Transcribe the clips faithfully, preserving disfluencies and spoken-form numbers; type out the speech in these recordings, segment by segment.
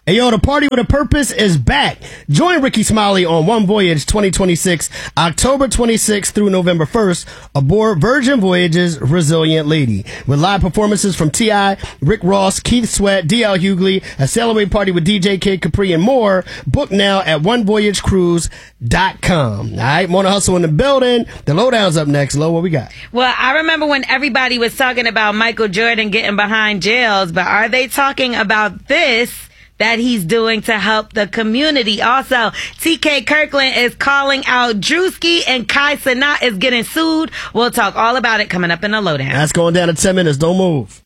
Hey, yo, the Party with a Purpose is back. Join Ricky Smiley on One Voyage twenty twenty-six, October twenty-sixth through November first, aboard Virgin Voyage's Resilient Lady. With live performances from T I, Rick Ross, Keith Sweat, D L Hughley, a celebrate party with D J Kid Capri, and more. Book now at one voyage cruise dot com. All right, Mona Hustle in the building. The lowdown's up next. Lo, what we got? Well, I remember when everybody was talking about Michael Jordan getting behind jails, but are they talking about this that he's doing to help the community? Also, T K Kirkland is calling out Drewski, and Kai Cenat is getting sued. We'll talk all about it coming up in the lowdown. That's going down in ten minutes. Don't move.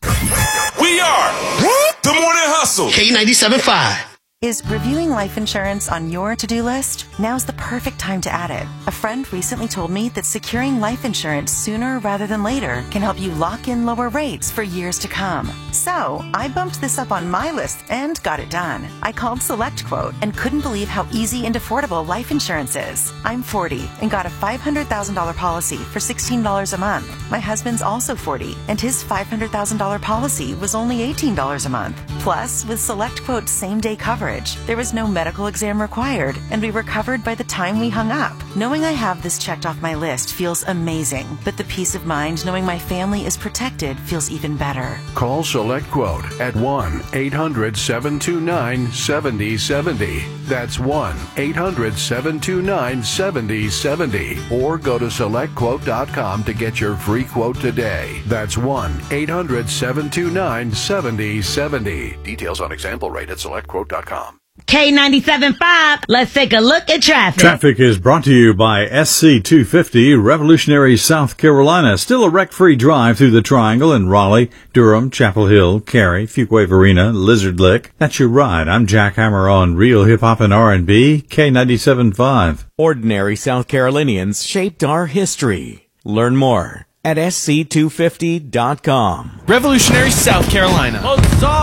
We are the Morning Hustle. K ninety-seven point five. Is reviewing life insurance on your to-do list? Now's the perfect time to add it. A friend recently told me that securing life insurance sooner rather than later can help you lock in lower rates for years to come. So, I bumped this up on my list and got it done. I called SelectQuote and couldn't believe how easy and affordable life insurance is. I'm forty and got a five hundred thousand dollars policy for sixteen dollars a month. My husband's also forty and his five hundred thousand dollars policy was only eighteen dollars a month. Plus, with SelectQuote's same-day coverage, there was no medical exam required, and we were covered by the time we hung up. Knowing I have this checked off my list feels amazing, but the peace of mind knowing my family is protected feels even better. Call SelectQuote at one eight hundred seven two nine seven zero seven zero. That's one eight hundred seven two nine seven zero seven zero. Or go to select quote dot com to get your free quote today. That's one eight hundred seven two nine seven zero seven zero. Details on example rate at select quote dot com. K ninety-seven point five, let's take a look at traffic. Traffic is brought to you by S C two fifty, Revolutionary, South Carolina. Still a wreck-free drive through the Triangle in Raleigh, Durham, Chapel Hill, Cary, Fuquay-Varina, Lizard Lick. That's your ride. I'm Jack Hammer on Real Hip Hop and R and B, K ninety-seven point five. Ordinary South Carolinians shaped our history. Learn more at S C two fifty dot com. Revolutionary, South Carolina.